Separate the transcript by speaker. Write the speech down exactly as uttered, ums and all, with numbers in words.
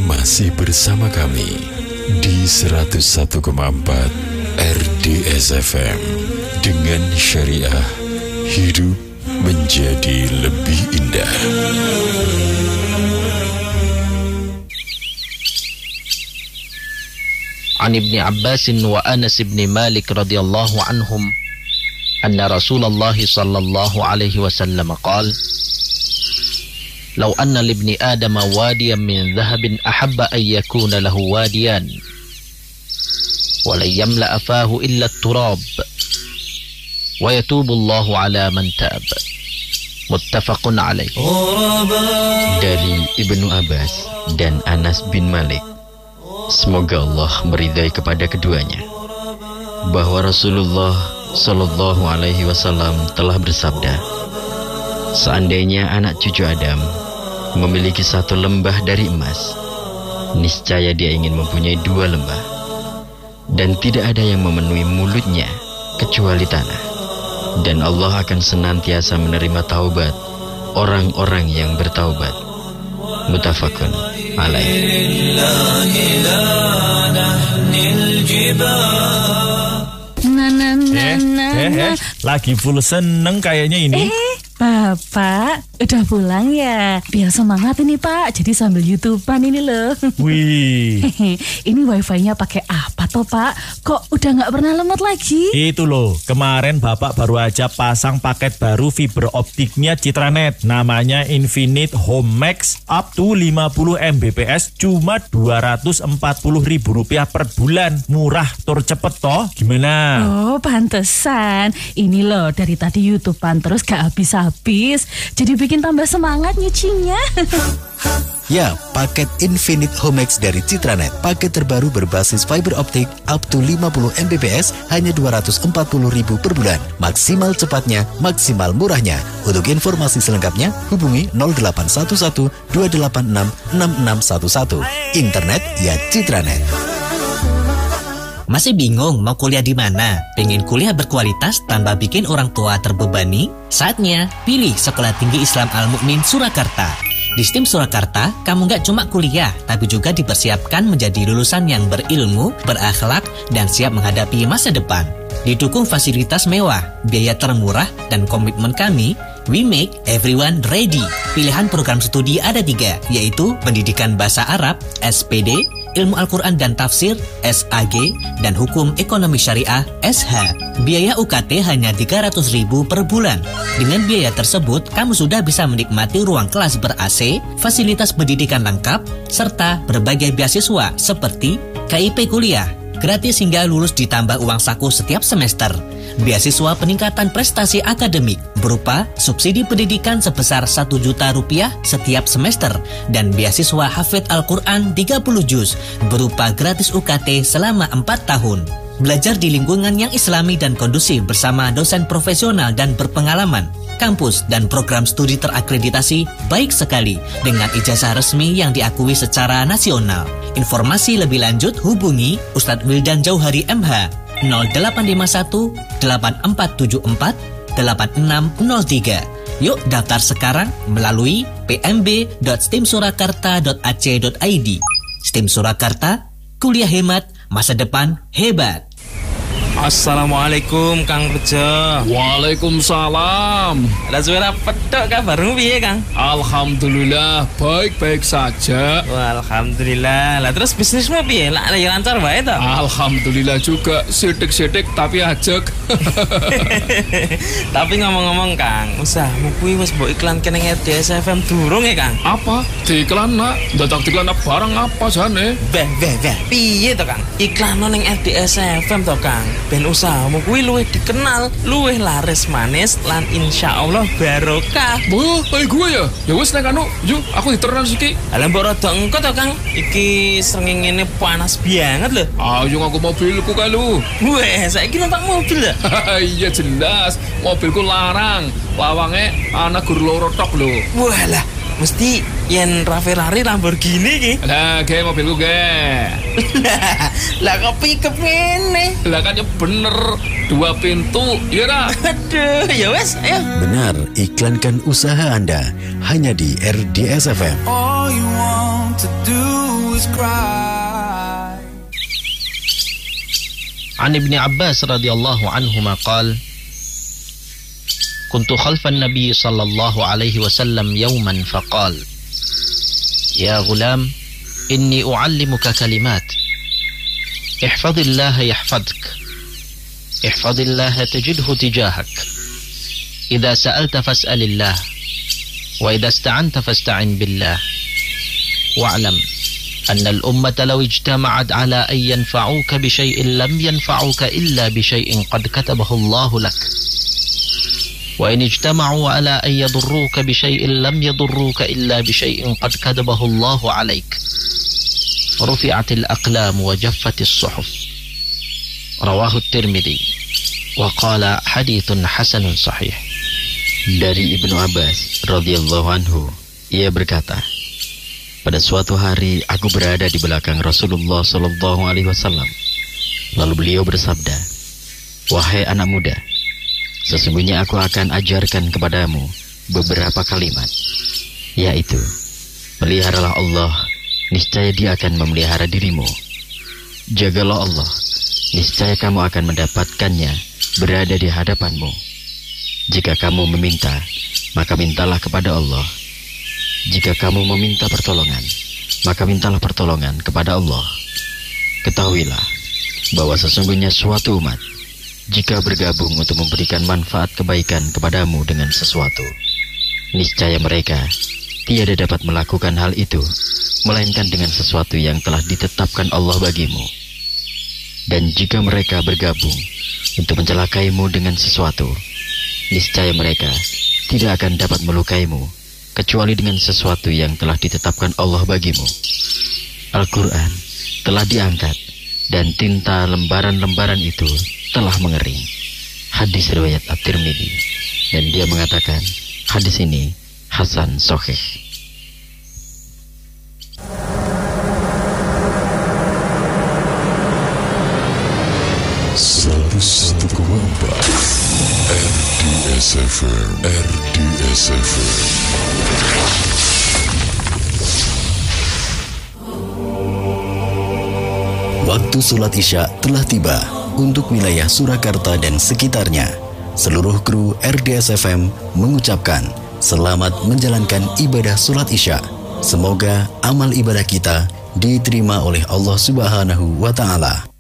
Speaker 1: masih bersama kami di seratus satu koma empat R D S F M. Dengan syariah, hidup menjadi lebih indah.
Speaker 2: An Ibni Abbas wa Anas ibn Malik radhiyallahu anhum anna Rasulullah sallallahu alaihi wasallam qala Law anna libni Adam wadiyan min dhahabin ahabba an yakuna lahu wadiyan wa la yamla afahu illa at-turab wa yatubu Allahu ala man tab. Muttafaqun alaih.
Speaker 3: Dari Ibnu Abbas dan Anas bin Malik, semoga Allah meridai kepada keduanya, bahwa Rasulullah Shallallahu alaihi wasallam telah bersabda, seandainya anak cucu Adam memiliki satu lembah dari emas, niscaya dia ingin mempunyai dua lembah, dan tidak ada yang memenuhi mulutnya kecuali tanah, dan Allah akan senantiasa menerima taubat orang-orang yang bertaubat. Muttafaqun alaih.
Speaker 4: Eh, eh, eh, lagi full seneng kayaknya ini.
Speaker 5: Eh, Bapak, udah pulang ya? Biar semangat ini Pak, jadi sambil YouTubean ini loh.
Speaker 4: Wih.
Speaker 5: Ini wifi-nya pakai apa toh Pak? Kok udah nggak pernah lemot lagi?
Speaker 4: Itu loh, kemarin Bapak baru aja pasang paket baru fiber optiknya Citranet. Namanya Infinite Home Max up to lima puluh megabit per second, cuma dua ratus empat puluh ribu rupiah per bulan. Murah, tur cepet toh, gimana?
Speaker 5: Oh, pantesan. Ini loh, dari tadi YouTubean terus gak habis-habis. Jadi bikin tambah semangat nyucinya.
Speaker 6: Ya, paket Infinite Home Max dari Citranet. Paket terbaru berbasis fiber optik up to lima puluh megabit per second hanya dua ratus empat puluh ribu per bulan. Maksimal cepatnya, maksimal murahnya. Untuk informasi selengkapnya hubungi nol delapan satu satu dua delapan enam enam enam satu satu. Internet ya Citranet.
Speaker 7: Masih bingung mau kuliah di mana? Pengen kuliah berkualitas tanpa bikin orang tua terbebani? Saatnya pilih Sekolah Tinggi Islam Al-Mukmin Surakarta. Di S T I M Surakarta, kamu nggak cuma kuliah, tapi juga dipersiapkan menjadi lulusan yang berilmu, berakhlak, dan siap menghadapi masa depan. Didukung fasilitas mewah, biaya termurah, dan komitmen kami, we make everyone ready. Pilihan program studi ada tiga, yaitu Pendidikan Bahasa Arab, S P D, Ilmu Al-Quran dan Tafsir, S A G, dan Hukum Ekonomi Syariah, S H. Biaya U K T hanya tiga ratus ribu per bulan. Dengan biaya tersebut, kamu sudah bisa menikmati ruang kelas ber-A C, fasilitas pendidikan lengkap, serta berbagai beasiswa seperti K I P kuliah, gratis hingga lulus ditambah uang saku setiap semester. Beasiswa peningkatan prestasi akademik berupa subsidi pendidikan sebesar satu juta rupiah setiap semester, dan beasiswa hafidz Al-Quran tiga puluh juz berupa gratis U K T selama empat tahun. Belajar di lingkungan yang islami dan kondusif bersama dosen profesional dan berpengalaman. Kampus dan program studi terakreditasi baik sekali dengan ijazah resmi yang diakui secara nasional. Informasi lebih lanjut hubungi Ustadz Wildan Jauhari M H nol delapan lima satu delapan empat tujuh empat delapan enam nol tiga. Yuk daftar sekarang melalui p m b dot stimsurakarta dot a c dot i d. Stim Surakarta, kuliah hemat, masa depan hebat.
Speaker 8: Assalamualaikum Kang Bejo.
Speaker 9: Waalaikumsalam.
Speaker 8: Ada suara pedok kabarmu piye Kang?
Speaker 9: Alhamdulillah baik-baik saja.
Speaker 8: Wah, alhamdulillah. Lah terus bisnismu piye? Lah ya lancar wae to?
Speaker 9: Alhamdulillah juga, sidik-sidik tapi ajek.
Speaker 8: Tapi ngomong-ngomong Kang, usahamu kuwi wis mbok iklan kene R D S F M durung ya Kang?
Speaker 9: Apa? Diiklan nak? Dadak diiklan barang apa jane?
Speaker 8: Beh, beh, beh. Piye to Kang? Iklan ning R D S F M to Kang. Ben usahamu kuwi luwih dikenal, luwih laris manis, lan insyaallah barokah.
Speaker 9: Oh, ayo gue ya? Ya wis nek anu, yuk aku diteran siki.
Speaker 8: Lah mbok rada engko to Kang. Iki srengenge ngene panas banget lho.
Speaker 9: Ayo aku mobilku kae lu.
Speaker 8: Weh, saiki numpak mobil ya?
Speaker 9: Iya jelas, mobilku larang. Lawange ana gur loro tok lho.
Speaker 8: Walah, mesti yen Ferrari Lamborghini ki.
Speaker 9: Lah, ge mobilku ge.
Speaker 8: Lah kok pickup ngene?
Speaker 9: Lah kan ya bener, dua pintu, ya dah.
Speaker 8: Aduh, ya wes, ayo.
Speaker 6: Benar, iklankan usaha Anda hanya di R D S F M.
Speaker 10: All you want to do is
Speaker 2: عن ابن عباس رضي الله عنهما قال كنت خلف النبي صلى الله عليه وسلم يوما فقال يا غلام إني أعلمك كلمات احفظ الله يحفظك احفظ الله تجده تجاهك إذا سألت فاسأل الله وإذا استعنت فاستعن بالله واعلم أن الأمة لو اجتمعت على أن ينفعوك بشيء لم ينفعوك إلا بشيء قد كتبه الله لك وإن اجتمعوا على أن يضروك بشيء لم يضروك إلا بشيء قد كتبه الله عليك رفعت الأقلام وجفت الصحف رواه الترمذي وقال حديث حسن صحيح.
Speaker 3: Dari Ibnu Abbas radhiyallahu anhu, ia berkata, pada suatu hari aku berada di belakang Rasulullah sallallahu alaihi wasallam. Lalu beliau bersabda, wahai anak muda, sesungguhnya aku akan ajarkan kepadamu beberapa kalimat, yaitu peliharalah Allah, niscaya Dia akan memelihara dirimu. Jagalah Allah, niscaya kamu akan mendapatkannya berada di hadapanmu. Jika kamu meminta, maka mintalah kepada Allah. Jika kamu meminta pertolongan, maka mintalah pertolongan kepada Allah. Ketahuilah bahwa sesungguhnya suatu umat, jika bergabung untuk memberikan manfaat kebaikan kepadamu dengan sesuatu, niscaya mereka tiada dapat melakukan hal itu, melainkan dengan sesuatu yang telah ditetapkan Allah bagimu. Dan jika mereka bergabung untuk mencelakaimu dengan sesuatu, niscaya mereka tidak akan dapat melukaimu, kecuali dengan sesuatu yang telah ditetapkan Allah bagimu. Al-Quran telah diangkat, dan tinta lembaran-lembaran itu telah mengering. Hadis riwayat At-Tirmidzi, dan dia mengatakan hadis ini hasan sahih.
Speaker 1: seratus satu koma empat R D S F M, R D S F M.
Speaker 6: Waktu sholat Isya telah tiba untuk wilayah Surakarta dan sekitarnya. Seluruh kru R D S F M mengucapkan selamat menjalankan ibadah sholat Isya. Semoga amal ibadah kita diterima oleh Allah Subhanahu wa Ta'ala.